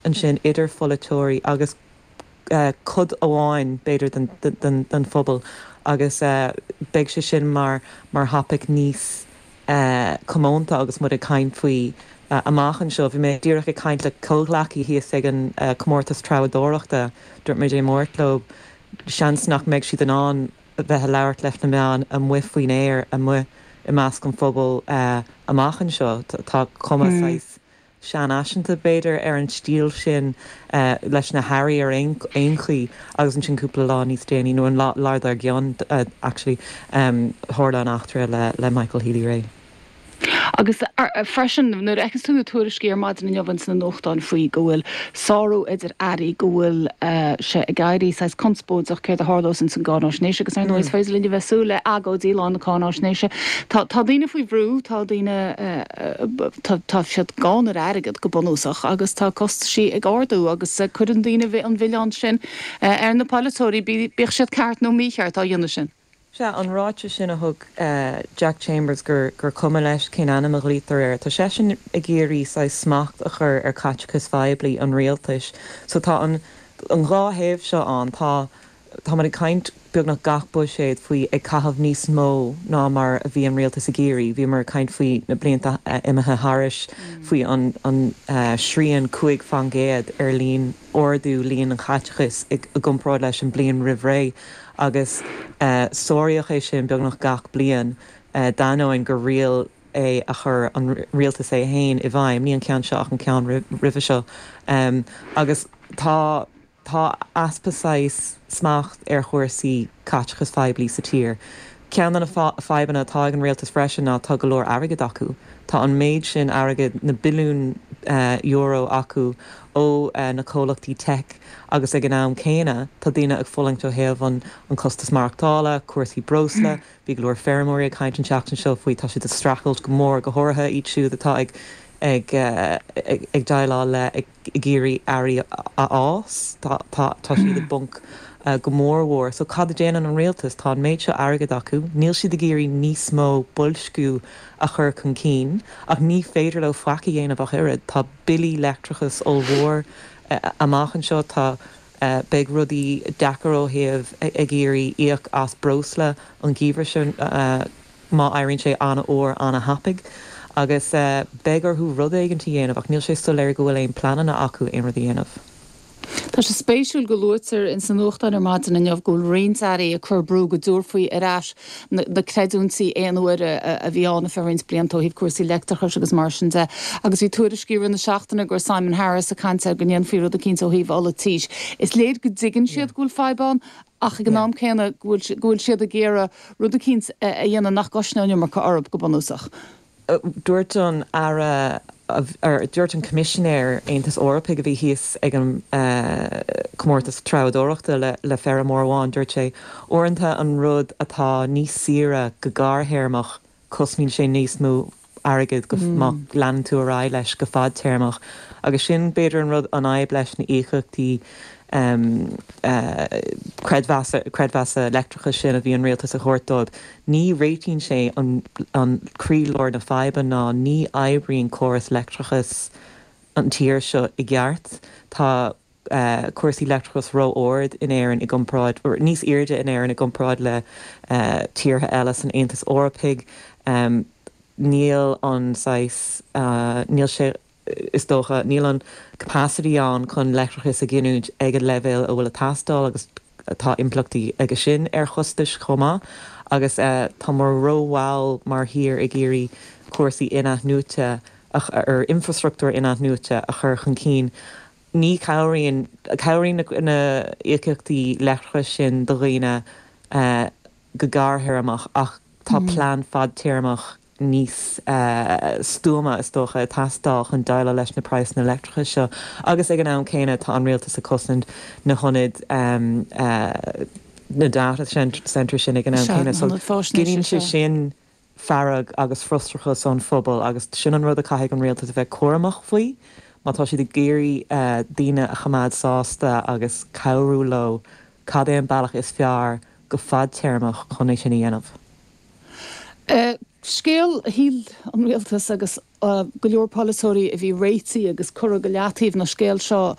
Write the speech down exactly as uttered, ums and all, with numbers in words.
an sin idir folatóirí agus uh, cud amháin beidir den, den, den, den phobal agus uh, beag sé sin mar mar hapaic níos uh, commónta agus mud a caiin faoi uh, amachchan seo bhí mé dúireach a caiint le cóglaí hí ag an uh, comórtas trabhdóireachta dúirt mé dé mórtlób seans nach méid siad an an bheithe leirt left na meán a mu faoin éir a mu i meas an phobal uh, amachchan seo tá comá sean aisinta beidir ar an stíl sin uh, leis na hairí ar aonchaí agus an sin cúpla lá níos déanaí nó an lard ar gceann uh, actually um, thorla an achtra le, le Michael Healy-Rae. Agus freisin nuair agus túna tuairiscí ar maidin na neamhain na nóchtán faoi go bhfuil sárú idir airí go bhfuil se a gaiirí sais conspóideach céir a hálós in san gánáisnéise agus ar nóis féidir líonn bheitsú le agóidí lá na gánáisnéise. Tá daoine faoi bhrú tá daoine tá siad gáin ar airigad go bunúsach agus tá costa sí ag ardú agus chuann daoine bheith an bhilián sin ar na palatóirí bíoh siad ceart nó mícheart á dhéanana sin. Se an ráite sin a thug uh, Jack Chambers gur gur cuma leis cén anam a lítar ar. Tá sé sin a géirí sa smacht a chur ar catchas feibli an réaltais. So tá an, an ráhéh seo an tá tá mar a caint beag nach gachbu séad faoi ag cahabh níos mó ná mar a bhí an réaltas a géirí. Bhí mar caint faoi na blianta uh, imethe haris faoi an, an uh, srían cuaig fangéad ar líon ordú líon an catchas ag a gomráid leis an blion rihré. Agus uh, sóíoch é sin beag nach gach blian uh, dáóin gur rial é a chur an rialtas é hain i bhaim, ní an cean seach an cean rih seo. Um, agus tá tá aspasáis smacht ar chuirsaí catchas feibli sa tír. Cean an feibanna tá an réaltas freisin ná tá go leor airgad acu. Tá an méid sin airgad na bilún uh, euro acu ó uh, na cólachtaí tech agus ag an am céine tá daine ag fólaingt ó héamh an an costas marachtála, cuairsaí brosla, bhí go leor fearmóí ag caint an teachtain seo faoi tá siad a strachailt go mór go háirithe iad siúd atá ag ag uh, ag, ag dailá le ag géirí airí a ás tá siad a bunk Uh, go mórhór, so cad a déanaan an réaltas tá méid seo airgad acu, níl siad a géirí níos mó bolscú a chur chun cín, ach ní féidir le faci dhéanamh a chuirid, tá bilí leictrachas ó mhór uh, amachchan seo tá uh, beag rudaí dechar ó thaobh a géirí íoc as brosla an gíomhar sin uh, má éironn sé anna ór anna hapig, agus uh, beag arthú rud éigeantí dhéanamh ach níl sé sto léir go bhfuil éon planana acu éon rud dhéanamh. Tá sé spéisiúil go luútar in san nóchtán ar maidin in neamh gúil réinsaí a chur brú go dúr faoi arás de creidúnsaí éonúir a bhí anna fearrins bliantó híh cuasaí leictachas agus mar sin de. Agus bhí tuairiscíú na seachtainna gur Simon Harris a caiinte go níon fiú a cinint ó híh alla tíis. Is léad go dtigann siad gúil feibán ach a gnám céanna gúil siad a géire rud a cinint a dhéanana nach gosneáine mar go orb go bunúsach. Dúirt an ara ar dúirt an commissionéir Aontas Eorpa go bhí híos ag an comórtas trabhdóireachta le, le fear mórháin dúirt sé orintha an rud atá níos sira go gárthéirmach cosmín sé níos mú airgid go mm. lean tú ará leis go fad téirmach agus sin beidir an rud an aib leis na éicheachtaí um, uh, credhheasa electricha sin a bhí an réaltas a chóirtóid. Ní réitíonn sé an, an crílóir na feiban ná ní aibríonn choras electrichas an tír seo i gceart. Tá uh, cuasaí electrichas ró ord in éireann i gcompráid, or níos irde in éireann i gcompráid le uh, tíortha eile san Aontas Eorpa. Um, níl an sais, uh, níl sé is dócha níl an capacity an chun leictrachas a gginúid ag an level a bhfuil a tastáil agus tá implachtaí ag sin ar chostais chomá agus uh, tá mar róháil mar hir ag géirí cuasaí inathnúte ar infrastruchtúr inathnúte a chur chun cín. Ní cabhraíonn cabhraíonn na éiceachtaí leictrachas sin do riine uh, go gárthair amach ach tá mm. plán fad téirmach níos uh, stúma is dócha tastáil chun daile leis na práis na electricha seo. Agus ag an am céine tá an réaltas a cosint na honid um, uh, na data centre sin ag an am céine. So gíonn sé sin farrag agus frustrachas an phobal agus sin an rud a caiigh an réaltas a bheith cuaramach faoi, má tá siad i géirí uh, daoine a chamád sásta agus cabhrú lo cad é an bailach is fearr go fad téirmach chun é sin dhéanamh. Uh, Scéal híl an réaltas agus go leor polisóí a bhí réití agus chu go leatíomh na scéil seo